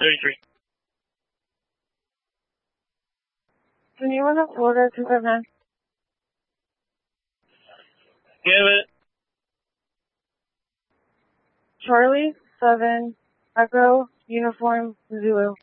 33. The name of the Florida 259. Give it. Charlie 7 Echo Uniform Zulu.